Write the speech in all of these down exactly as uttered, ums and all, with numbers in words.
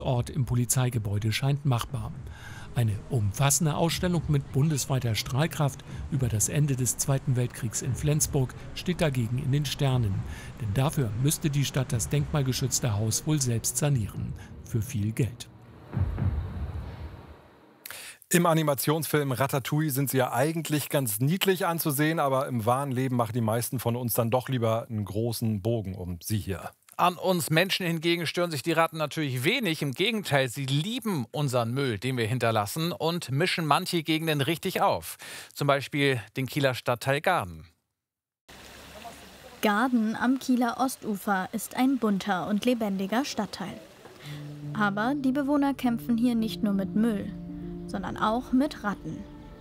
Ort im Polizeigebäude scheint machbar. Eine umfassende Ausstellung mit bundesweiter Strahlkraft über das Ende des Zweiten Weltkriegs in Flensburg steht dagegen in den Sternen. Denn dafür müsste die Stadt das denkmalgeschützte Haus wohl selbst sanieren. Für viel Geld. Im Animationsfilm Ratatouille sind sie ja eigentlich ganz niedlich anzusehen, aber im wahren Leben machen die meisten von uns dann doch lieber einen großen Bogen um sie hier. An uns Menschen hingegen stören sich die Ratten natürlich wenig. Im Gegenteil, sie lieben unseren Müll, den wir hinterlassen, und mischen manche Gegenden richtig auf. Zum Beispiel den Kieler Stadtteil Garden. Garden am Kieler Ostufer ist ein bunter und lebendiger Stadtteil. Aber die Bewohner kämpfen hier nicht nur mit Müll, sondern auch mit Ratten.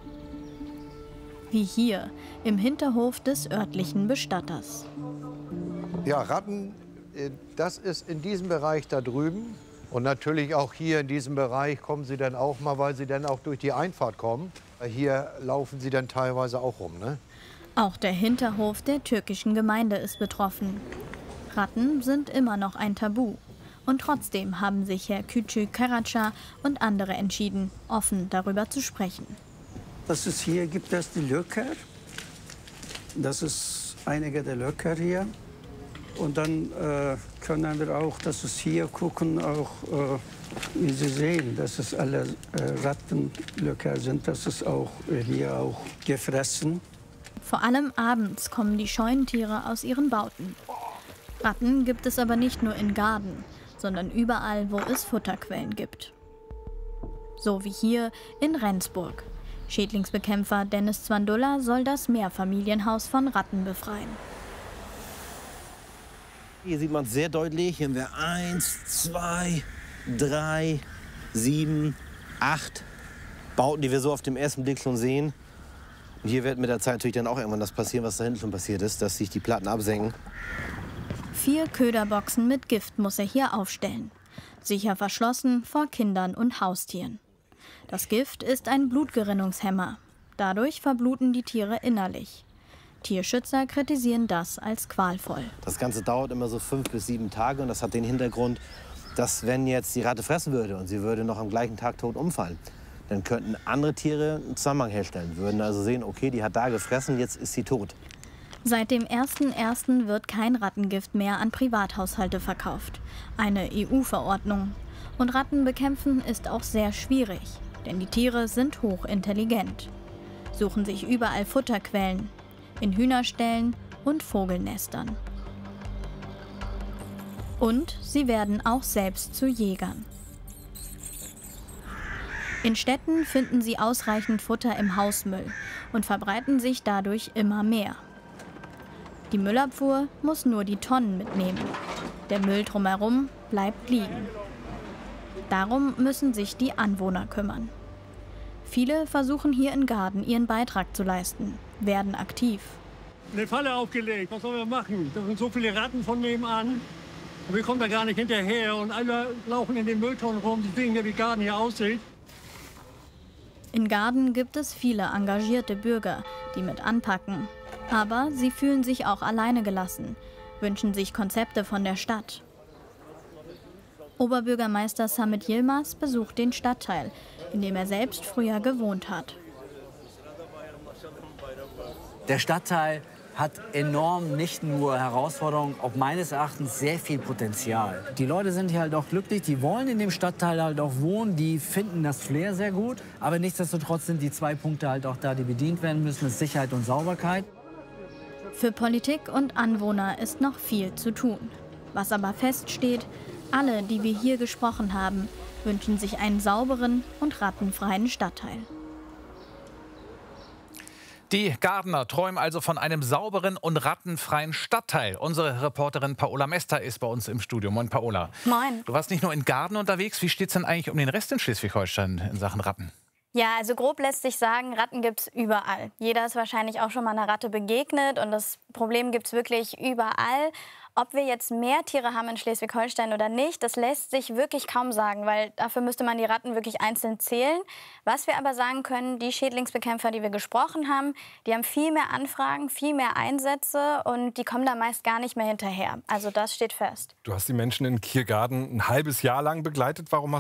Wie hier im Hinterhof des örtlichen Bestatters. Ja, Ratten, das ist in diesem Bereich da drüben. Und natürlich auch hier in diesem Bereich kommen sie dann auch mal, weil sie dann auch durch die Einfahrt kommen. Hier laufen sie dann teilweise auch rum, ne? Auch der Hinterhof der türkischen Gemeinde ist betroffen. Ratten sind immer noch ein Tabu. Und trotzdem haben sich Herr Küçük Karaca und andere entschieden, offen darüber zu sprechen. Das ist hier gibt es die Löcher. Das ist einige der Löcher hier. Und dann äh, können wir auch, dass es hier gucken, auch äh, wie Sie sehen, dass es alle äh, Rattenlöcher sind. Das ist auch äh, hier auch gefressen. Vor allem abends kommen die Scheunentiere aus ihren Bauten. Ratten gibt es aber nicht nur in Garden, sondern überall, wo es Futterquellen gibt. So wie hier in Rendsburg. Schädlingsbekämpfer Dennis Zwandulla soll das Mehrfamilienhaus von Ratten befreien. Hier sieht man es sehr deutlich. Hier haben wir eins, zwei, drei, sieben, acht Bauten, die wir so auf dem ersten Blick schon sehen. Und hier wird mit der Zeit natürlich dann auch irgendwann das passieren, was da hinten schon passiert ist, dass sich die Platten absenken. Vier Köderboxen mit Gift muss er hier aufstellen. Sicher verschlossen vor Kindern und Haustieren. Das Gift ist ein Blutgerinnungshemmer. Dadurch verbluten die Tiere innerlich. Tierschützer kritisieren das als qualvoll. Das Ganze dauert immer so fünf bis sieben Tage und das hat den Hintergrund, dass wenn jetzt die Ratte fressen würde und sie würde noch am gleichen Tag tot umfallen, dann könnten andere Tiere einen Zusammenhang herstellen, würden also sehen, okay, die hat da gefressen, jetzt ist sie tot. Seit dem ersten ersten wird kein Rattengift mehr an Privathaushalte verkauft. Eine E U-Verordnung. Und Ratten bekämpfen ist auch sehr schwierig, denn die Tiere sind hochintelligent. Suchen sich überall Futterquellen, in Hühnerställen und Vogelnestern. Und sie werden auch selbst zu Jägern. In Städten finden sie ausreichend Futter im Hausmüll und verbreiten sich dadurch immer mehr. Die Müllabfuhr muss nur die Tonnen mitnehmen. Der Müll drumherum bleibt liegen. Darum müssen sich die Anwohner kümmern. Viele versuchen hier in Garden ihren Beitrag zu leisten, werden aktiv. Eine Falle aufgelegt, was sollen wir machen? Da sind so viele Ratten von nebenan. Und wir kommen da gar nicht hinterher und alle laufen in den Mülltonnen rum. Sie sehen ja, wie Garden hier aussieht. In Garden gibt es viele engagierte Bürger, die mit anpacken. Aber sie fühlen sich auch alleine gelassen, wünschen sich Konzepte von der Stadt. Oberbürgermeister Samet Yilmaz besucht den Stadtteil, in dem er selbst früher gewohnt hat. Der Stadtteil hat enorm nicht nur Herausforderungen, auch meines Erachtens sehr viel Potenzial. Die Leute sind hier halt auch glücklich, die wollen in dem Stadtteil halt auch wohnen, die finden das Flair sehr gut. Aber nichtsdestotrotz sind die zwei Punkte halt auch da, die bedient werden müssen, das ist Sicherheit und Sauberkeit. Für Politik und Anwohner ist noch viel zu tun. Was aber feststeht, alle, die wir hier gesprochen haben, wünschen sich einen sauberen und rattenfreien Stadtteil. Die Gardener träumen also von einem sauberen und rattenfreien Stadtteil. Unsere Reporterin Paola Mester ist bei uns im Studio. Moin, Paola. Moin. Du warst nicht nur in Garden unterwegs. Wie steht es denn eigentlich um den Rest in Schleswig-Holstein in Sachen Ratten? Ja, also grob lässt sich sagen, Ratten gibt es überall. Jeder ist wahrscheinlich auch schon mal einer Ratte begegnet und das Problem gibt es wirklich überall. Ob wir jetzt mehr Tiere haben in Schleswig-Holstein oder nicht, das lässt sich wirklich kaum sagen, weil dafür müsste man die Ratten wirklich einzeln zählen. Was wir aber sagen können, die Schädlingsbekämpfer, die wir gesprochen haben, die haben viel mehr Anfragen, viel mehr Einsätze und die kommen da meist gar nicht mehr hinterher. Also das steht fest. Du hast die Menschen in Tiergarten ein halbes Jahr lang begleitet. Warum hast